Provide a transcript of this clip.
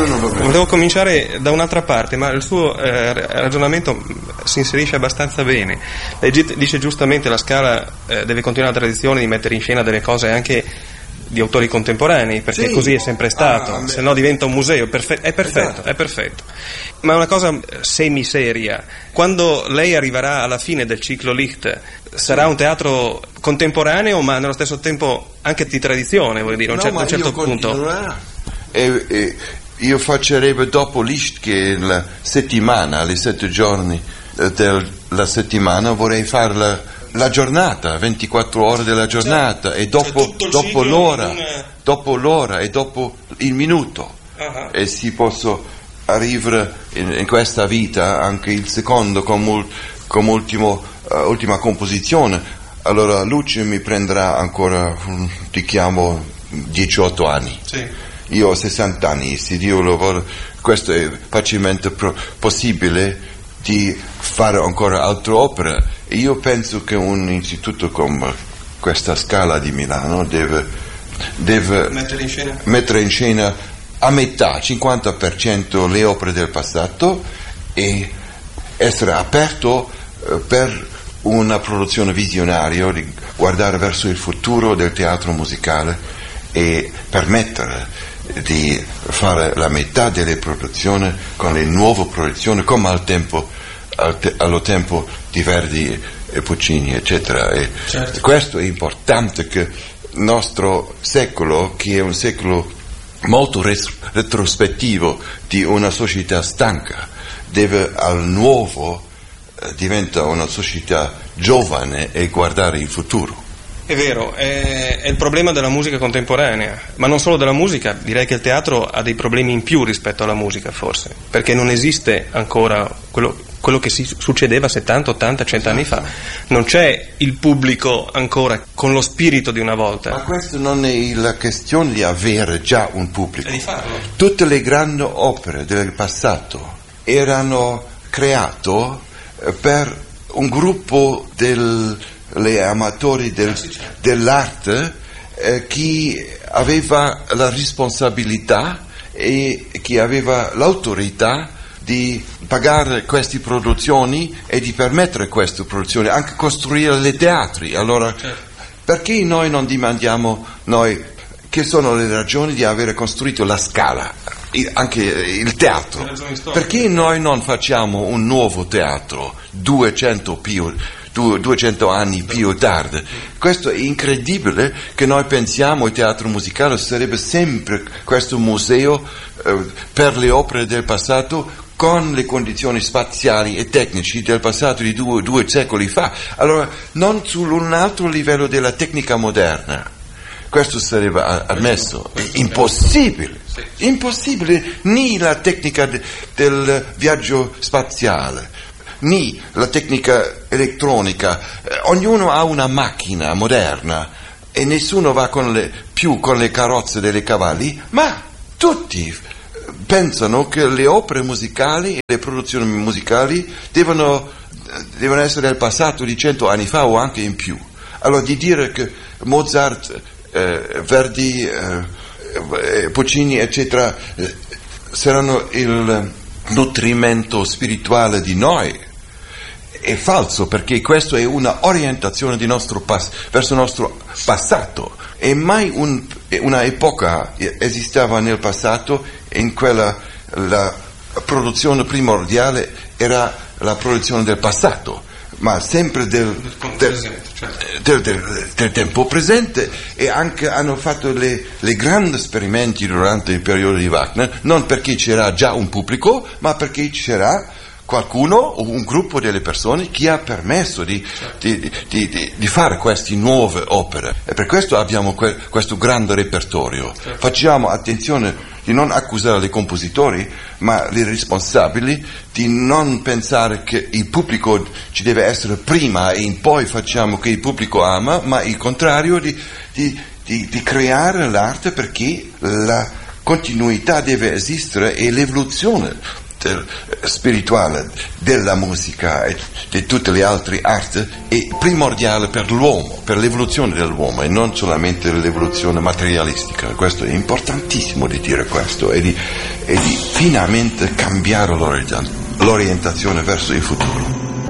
Volevo cominciare da un'altra parte, ma il suo ragionamento si inserisce abbastanza bene. Lei dice giustamente la Scala deve continuare la tradizione di mettere in scena delle cose anche di autori contemporanei, perché sì, così è sempre stato, se no diventa un museo. È perfetto, esatto. È perfetto. Ma una cosa semiseria: quando lei arriverà alla fine del ciclo Licht, sarà un teatro contemporaneo ma nello stesso tempo anche di tradizione, vuol dire, a un certo punto. Io facerebbe dopo Licht, che la settimana, le 7 giorni della settimana, vorrei fare la giornata, 24 ore della giornata, e dopo l'ora e dopo il minuto, e si possa arrivare in questa vita anche il secondo come ultima composizione. Allora Luce mi prenderà ancora, diciamo, 18 anni. Sì. Io ho 60 anni, se Dio lo vuole, questo è facilmente possibile di fare ancora altre opere. E io penso che un istituto come questa Scala di Milano deve mettere in scena a metà, 50% le opere del passato, e essere aperto per una produzione visionaria, di guardare verso il futuro del teatro musicale e permettere di fare la metà delle produzioni con le nuove produzioni, come allo tempo di Verdi e Puccini, eccetera. E certo. Questo è importante, che il nostro secolo, che è un secolo molto retrospettivo di una società stanca, deve al nuovo diventa una società giovane e guardare il futuro. È vero, è il problema della musica contemporanea, ma non solo della musica. Direi che il teatro ha dei problemi in più rispetto alla musica, forse, perché non esiste ancora quello che si succedeva 70, 80, 100 anni fa. Non c'è il pubblico ancora con lo spirito di una volta. Ma questa non è la questione di avere già un pubblico. È di farlo. Tutte le grandi opere del passato erano create per un gruppo le amatori dell'arte che aveva la responsabilità e che aveva l'autorità di pagare queste produzioni e di permettere queste produzioni, anche costruire le teatri. Allora, perché noi non domandiamo, che sono le ragioni di aver costruito la Scala, anche il teatro? Perché noi non facciamo un nuovo teatro 200 anni più tardi? Questo è incredibile, che noi pensiamo il teatro musicale sarebbe sempre questo museo per le opere del passato, con le condizioni spaziali e tecnici del passato di due secoli fa. Allora, non su un altro livello della tecnica moderna. Questo sarebbe ammesso. Impossibile. Impossibile. Né la tecnica del viaggio spaziale, né la tecnica elettronica. Ognuno ha una macchina moderna e nessuno va più con le carrozze dei cavalli, ma tutti pensano che le opere musicali e le produzioni musicali devono essere del passato di 100 anni fa o anche in più. Allora, di dire che Mozart, Verdi, Puccini, eccetera, saranno il nutrimento spirituale di noi è falso, perché questo è una orientazione di verso il nostro passato. E mai una epoca esisteva nel passato in quella la produzione primordiale era la produzione del passato, ma sempre del tempo presente. E anche hanno fatto le grandi esperimenti durante il periodo di Wagner, non perché c'era già un pubblico, ma perché c'era qualcuno o un gruppo delle persone che ha permesso di fare queste nuove opere, e per questo abbiamo questo grande repertorio. Facciamo attenzione di non accusare i compositori, ma i responsabili, di non pensare che il pubblico ci deve essere prima e poi facciamo che il pubblico ama, ma il contrario, di creare l'arte, perché la continuità deve esistere e l'evoluzione spirituale della musica e di tutte le altre arti è primordiale per l'uomo, per l'evoluzione dell'uomo, e non solamente l'evoluzione materialistica. Questo è importantissimo di dire questo, e e di finalmente cambiare l'orientazione verso il futuro.